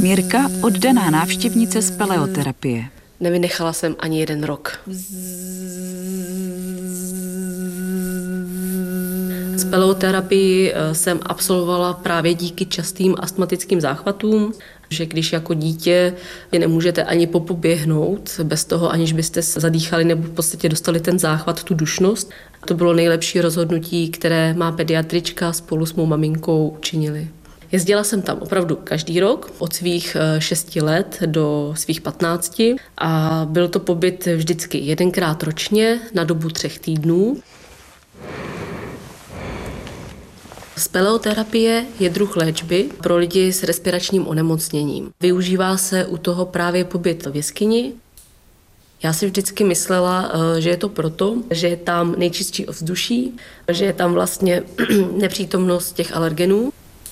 Mirka, oddaná návštěvnice z paleoterapie. Nevynechala jsem ani jeden rok. Z paleoterapii jsem absolvovala právě díky častým astmatickým záchvatům, že když jako dítě nemůžete ani popoběhnout bez toho, aniž byste se zadýchali nebo v podstatě dostali ten záchvat, tu dušnost. To bylo nejlepší rozhodnutí, které má pediatrička spolu s mou maminkou učinili. Jezdila jsem tam opravdu každý rok, od svých 6 let do svých 15 a byl to pobyt vždycky 1krát ročně na dobu 3 týdnů. Speleoterapie je druh léčby pro lidi s respiračním onemocněním. Využívá se u toho právě pobyt v jeskyni. Já si vždycky myslela, že je to proto, že je tam nejčistší ovzduší, že je tam vlastně nepřítomnost těch alergenů,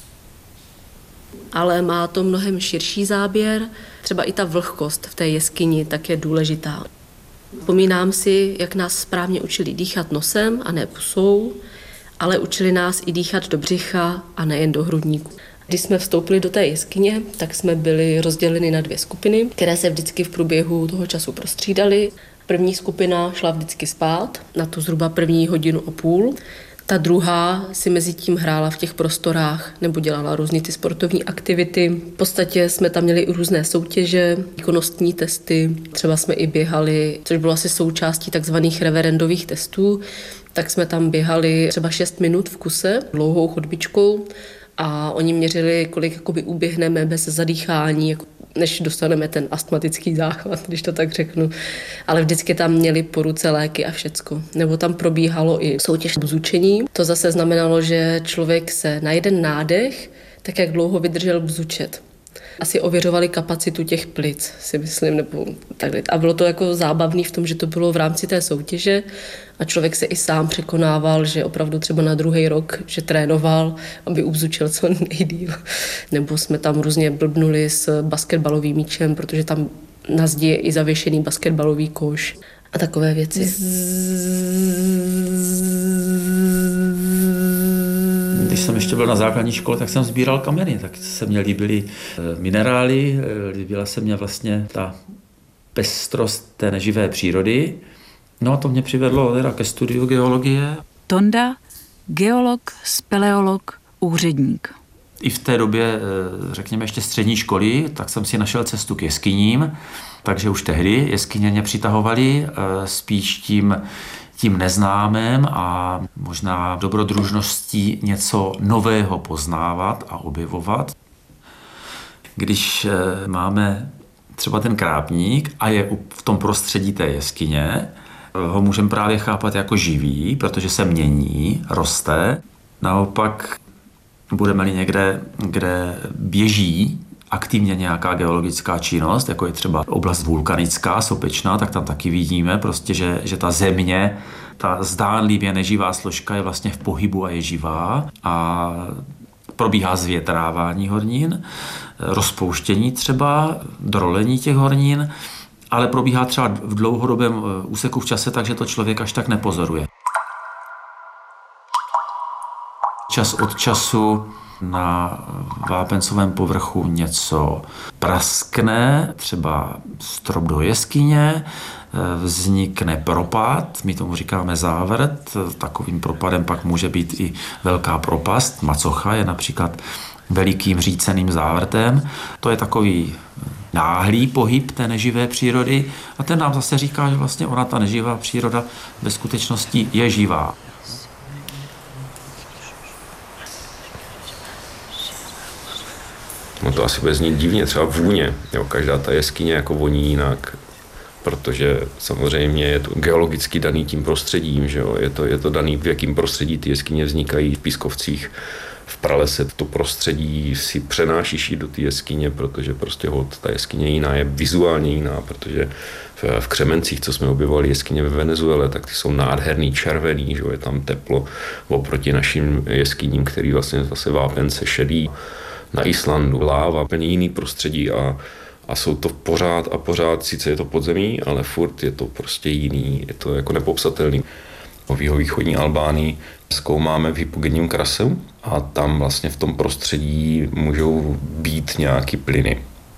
ale má to mnohem širší záběr. Třeba i ta vlhkost v té jeskyni tak je důležitá. Vzpomínám si, jak nás správně učili dýchat nosem a ne pusou, ale učili nás i dýchat do břicha a nejen do hrudníku. Když jsme vstoupili do té jeskyně, tak jsme byli rozděleni na 2 skupiny, které se vždycky v průběhu toho času prostřídaly. První skupina šla vždycky spát, na tu zhruba 1,5 hodiny. Ta druhá si mezi tím hrála v těch prostorách nebo dělala různé ty sportovní aktivity. V podstatě jsme tam měli i různé soutěže, výkonnostní testy, třeba jsme i běhali, což bylo asi součástí takzvaných reverendových testů, tak jsme tam běhali třeba 6 minut v kuse, dlouhou chodbičkou a oni měřili, kolik jakoby uběhneme bez zadýchání, než dostaneme ten astmatický záchvat, když to tak řeknu. Ale vždycky tam měli po ruce léky a všecko. Nebo tam probíhalo i soutěž bzučení. To zase znamenalo, že člověk se na jeden nádech, tak jak dlouho vydržel bzučet. Asi ověřovali kapacitu těch plic, si myslím, nebo takhle. A bylo to jako zábavný v tom, že to bylo v rámci té soutěže a člověk se i sám překonával, že opravdu třeba na 2. rok, že trénoval, aby ubzučil co nejdýl. Nebo jsme tam různě blbnuli s basketbalovým míčem, protože tam na zdi je i zavěšený basketbalový koš a takové věci. Když jsem ještě byl na základní škole, tak jsem sbíral kameny, tak se mně líbily minerály, líbila se mně vlastně ta pestrost té neživé přírody. No a to mě přivedlo teda ke studiu geologie. Tonda, geolog, speleolog, úředník. I v té době, řekněme ještě střední školy, tak jsem si našel cestu k jeskyním, takže už tehdy jeskyně mě přitahovaly spíš tím neznámém a možná dobrodružností něco nového poznávat a objevovat. Když máme třeba ten krápník a je v tom prostředí té jeskyně, ho můžeme právě chápat jako živý, protože se mění, roste. Naopak budeme-li někde, kde běží aktivně nějaká geologická činnost, jako je třeba oblast vulkanická, sopečná, tak tam taky vidíme prostě, že ta země, ta zdánlivě neživá složka je vlastně v pohybu a je živá a probíhá zvětrávání hornin, rozpouštění třeba, drolení těch hornin, ale probíhá třeba v dlouhodobém úseku v čase, takže to člověk až tak nepozoruje. Čas od času na vápencovém povrchu něco praskne, třeba strop do jeskyně, vznikne propad, my tomu říkáme závrt, takovým propadem pak může být i velká propast, macocha je například velikým říceným závrtem. To je takový náhlý pohyb té neživé přírody a ten nám zase říká, že vlastně ona, ta neživá příroda, ve skutečnosti je živá. No to asi bude znít divně, třeba vůně. Jo, každá ta jeskyně jako voní jinak, protože samozřejmě je to geologicky daný tím prostředím, že jo? Je to daný, v jakém prostředí ty jeskyně vznikají v pískovcích. V pralese to prostředí si přenášíš do té jeskyně, protože prostě ta jeskyně jiná, je vizuálně jiná, protože v Křemencích, co jsme objevovali jeskyně ve Venezuele, tak ty jsou nádherný, červený, že jo? Je tam teplo oproti našim jeskyním, který vlastně zase vápence šedý. Na Islandu láva, úplně jiný prostředí a jsou to pořád, sice je to podzemí, ale furt je to prostě jiný, je to jako nepopsatelný. V jihovýchodní Albánii zkoumáme v hypogenním krasu a tam vlastně v tom prostředí můžou být nějaký plyny.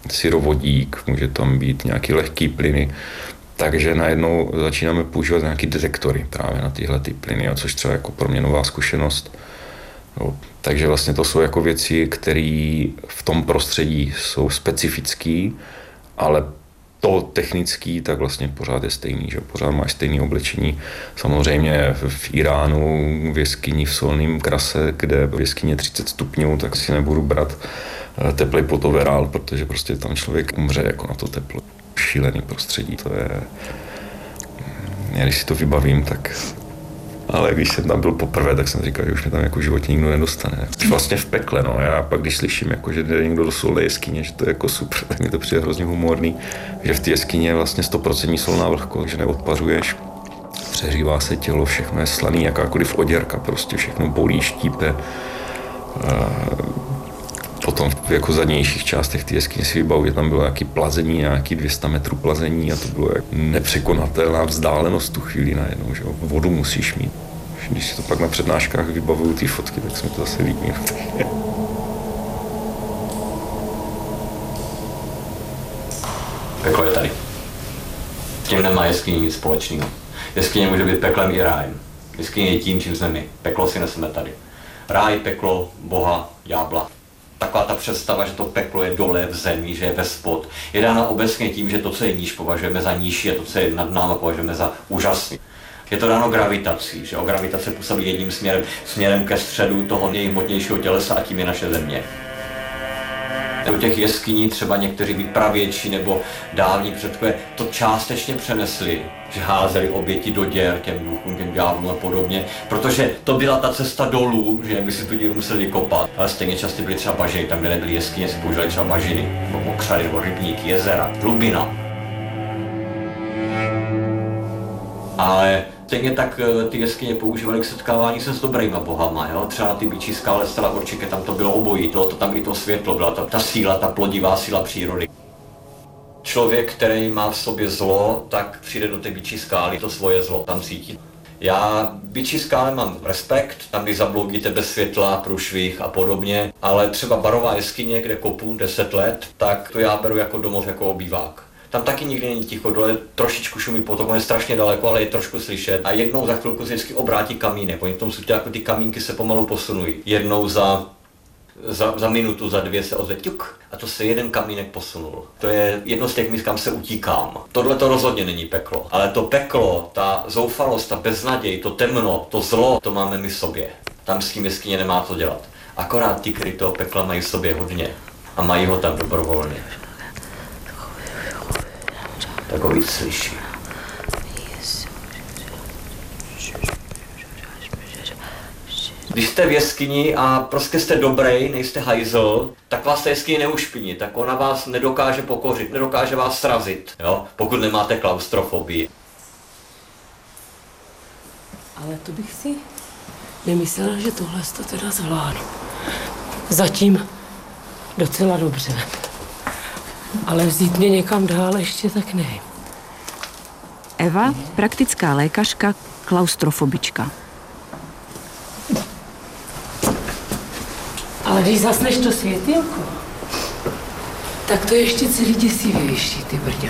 syrovodík, může tam být nějaký lehký plyny. Takže najednou začínáme používat nějaké detektory právě na tyhle ty plyny, což třeba jako pro mě nová zkušenost. No, takže vlastně to jsou jako věci, které v tom prostředí jsou specifické, ale to technický tak vlastně pořád je stejný, že pořád máš stejné oblečení. Samozřejmě v Iránu, v jeskyni v solném krase, kde v jeskyni 30 stupňů, tak si nebudu brát teplý potoverál, protože prostě tam člověk umře jako na to teplo. Šílený prostředí, to je... Když si to vybavím, tak... Ale když jsem tam byl poprvé, tak jsem říkal, že už mě tam jako životně nikdo nedostane. Vlastně v pekle, no. Já pak, když slyším, jako, že jde někdo do solné jeskyně, že to je jako super, tak mi to přijde hrozně humorný, že v té jeskyni je vlastně 100% solná vlhkost, že neodpařuješ, přehřívá se tělo, všechno je slaný, jakákoliv oděrka, prostě všechno bolí, štípe. Potom v jako zadnějších částech té jeskyně si vybavu, že tam bylo nějaké plazení, nějaký 200 metrů plazení a to bylo jak nepřekonatelná vzdálenost tu chvíli najednou, že vodu musíš mít. Když si to pak na přednáškách vybavuju ty fotky, tak se mi to zase líbí. Peklo je tady. S tím nemá jeskyně nic společného. Jeskyně může být peklem i rájem. Jeskyně je tím, čím jsme my. Peklo si neseme tady. Ráj, peklo, Boha, ďábla. Taková ta představa, že to peklo je dole v zemi, že je ve spod, je dána obecně tím, že to, co je níž, považujeme za nižší a to, co je nad námi, považujeme za úžasný. Je to dáno gravitací, že gravitace působí jedním směrem ke středu toho nejhmotnějšího tělesa a tím je naše země. Do těch jeskyní třeba někteří vypravěči nebo dávní předkové to částečně přenesli, že házeli oběti do děr těm duchům, těm ďáblům a podobně, protože to byla ta cesta dolů, že by si tu díru museli kopat. Ale stejně často byly třeba bažiny, tam, kde nebyly jeskyně, si používali třeba bažiny, nebo mokřady, nebo rybníky, jezera, hlubina. Ale stejně tak ty jeskyně používali k setkávání se s dobrýma bohama, jo? Třeba na ty Bičí skále zcela určitě tam to bylo obojí, bylo to tam i to světlo, byla ta síla, ta plodivá síla přírody. Člověk, který má v sobě zlo, tak přijde do té Bičí skály, to svoje zlo tam cítí. Já Bičí skále mám respekt, tam když zabloudíte bez světla, průšvih a podobně, ale třeba Barová jeskyně, kde kopu 10 let, tak to já beru jako domov, jako obývák. Tam taky nikdy není ticho, dole trošičku šumí potok, on je strašně daleko, ale je trošku slyšet. A jednou za chvilku se vždycky obrátí kamínek, oni v tom sutěláku ty kamínky se pomalu posunují. Jednou za minutu, za 2 se ozve ťuk a to se jeden kamínek posunul. To je jedno z těch míst, kam se utíkám. Tohle to rozhodně není peklo, ale to peklo, ta zoufalost, ta beznaděj, to temno, to zlo, to máme my v sobě. Tam s tím jeskyně nemá co dělat. Akorát ti, kteří toho pekla mají v sobě hodně a mají ho tam dobrovolně. Tak ho víc slyší. Když jste v jeskyni a prostě jste dobrý, nejste hajzl, tak vás ta jeskyně neušpiní, tak ona vás nedokáže pokořit, nedokáže vás srazit, jo? Pokud nemáte klaustrofobii. Ale to bych si nemyslela, že tohle to teda zvládnu. Zatím docela dobře. Ale vzít mě někam dál ještě tak nevím. Eva, praktická lékařka, klaustrofobička. Ale když zasneš to světýlko, tak to ještě celý děsivější, ty brďo.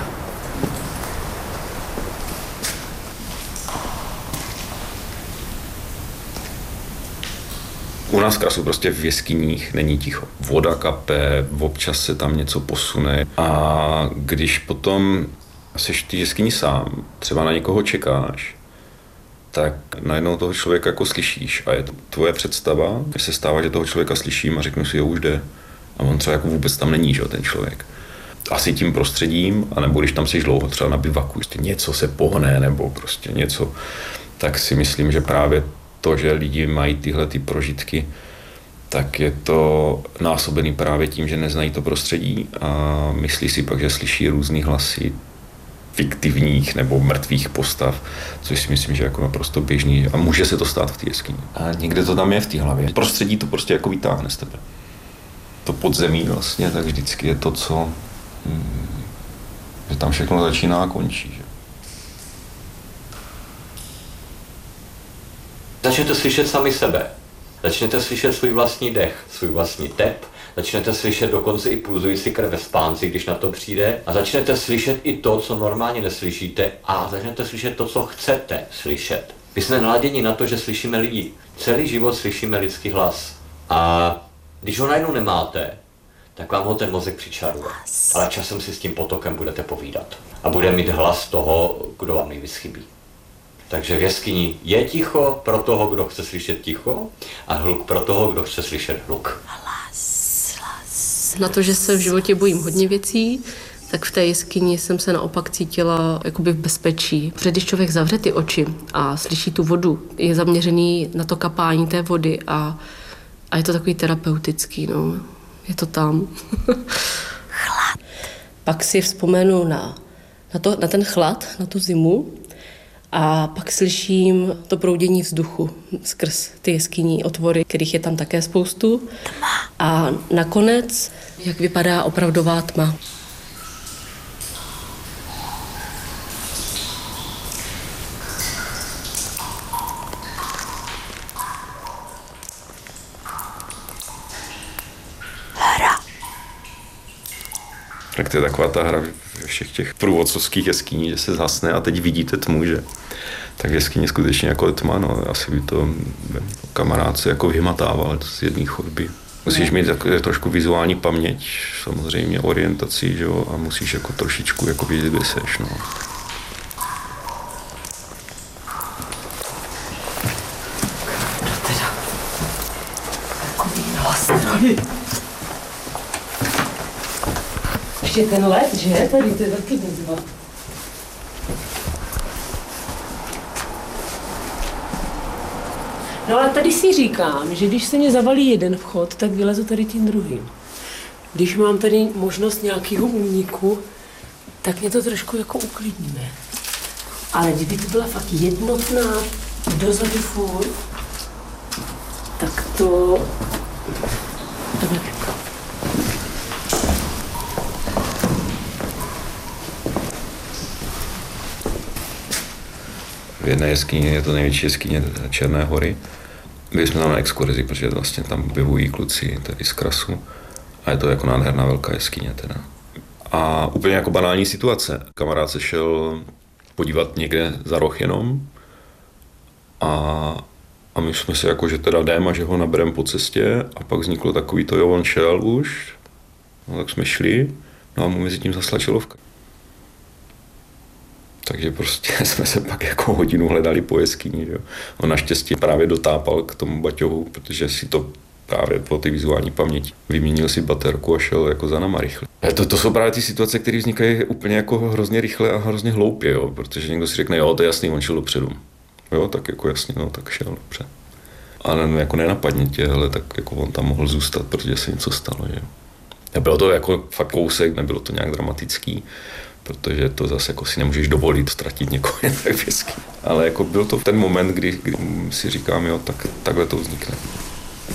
U nás v krasu prostě v jeskyních není ticho. Voda kape, občas se tam něco posune a když potom seš v té jeskyni sám, třeba na někoho čekáš, tak najednou toho člověka jako slyšíš a je to tvoje představa, když se stává, že toho člověka slyším a řeknu si, jo, už jde. A on třeba jako vůbec tam není, že ten člověk. Asi tím prostředím, anebo když tam jsi dlouho třeba na bivaku, něco se pohne nebo prostě něco, tak si myslím, že právě to, že lidi mají tyhle ty prožitky, tak je to násobený právě tím, že neznají to prostředí a myslí si pak, že slyší různý hlasy fiktivních nebo mrtvých postav, což si myslím, že je jako naprosto běžný a může se to stát v té jeskyni. A někde to tam je v té hlavě. Prostředí to prostě jako vytáhne z tebe. To podzemí vlastně, tak vždycky je to, co že tam všechno začíná a končí. Že? Začněte slyšet sami sebe. Začněte slyšet svůj vlastní dech, svůj vlastní tep, Začnete slyšet dokonce i pulzující krev ve spánci, když na to přijde. A začnete slyšet i to, co normálně neslyšíte. A začnete slyšet to, co chcete slyšet. My jsme naladěni na to, že slyšíme lidi. Celý život slyšíme lidský hlas. A když ho najednou nemáte, tak vám ho ten mozek přičaruje. Ale časem si s tím potokem budete povídat. A bude mít hlas toho, kdo vám nejvíc chybí. Takže v jeskyni je ticho pro toho, kdo chce slyšet ticho, a hluk pro toho, kdo chce slyšet hluk. Na to, že se v životě bojím hodně věcí, tak v té jeskyni jsem se naopak cítila jakoby v bezpečí. Protože když člověk zavře ty oči a slyší tu vodu, je zaměřený na to kapání té vody a je to takový terapeutický, no. Je to tam. Chlad. Pak si vzpomenu na ten chlad, na tu zimu a pak slyším to proudění vzduchu skrz ty jeskyní otvory, kterých je tam také spoustu. A nakonec, jak vypadá opravdová tma. Tak to je taková ta hra ve všech těch průvodcovských jeskyní, že se zhasne a teď vidíte tmu, že? Tak v jeskyni skutečně jako je tma, no. Asi by to kamarád se jako vymatával z jedné chodby. Musíš mít trošku vizuální paměť, samozřejmě orientaci, že jo, a musíš jako trošičku jako vědět, kde seš, no. Ještě ten let, že? Tady to je taky výzva. No ale tady si říkám, že když se mě zavalí jeden vchod, tak vylezu tady tím druhým. Když mám tady možnost nějakého úniku, tak mě to trošku jako uklidňuje. Ale kdyby to byla fakt jednotná dozadu furt, tak to nevím. V jedné jeskyni, je to největší jeskyně Černé hory. Byli jsme tam na exkurzi, protože vlastně tam objevují kluci tady z Krasu. A je to jako nádherná velká jeskyně teda. A úplně jako banální situace. Kamarád se šel podívat někde za roh jenom. A my jsme si jako, že teda jdeme a že ho nabereme po cestě. A pak vzniklo takový to, jo, on šel už. No, tak jsme šli. No a mu mezi tím zasla čelovka. Takže prostě jsme se pak jako hodinu hledali po jeskyni. Jo. On naštěstí právě dotápal k tomu baťohu, protože si to právě po ty vizuální paměti vyměnil si baterku a šel jako za náma rychle. To jsou právě ty situace, které vznikají úplně jako hrozně rychle a hrozně hloupě, jo, protože někdo si řekne, jo, to je jasný, on šel dopředu. Jo, tak jako jasně, no, tak šel dobře. A jako nenapadně tě, ale tak jako on tam mohl zůstat, protože se něco stalo, že jo. A bylo to jako fakt kousek, nebylo to nějak dramatický, protože to zase jako si nemůžeš dovolit ztratit někoho jen tak v jeskyni. Ale jako byl to ten moment, kdy si říkám, jo, tak takhle to vznikne.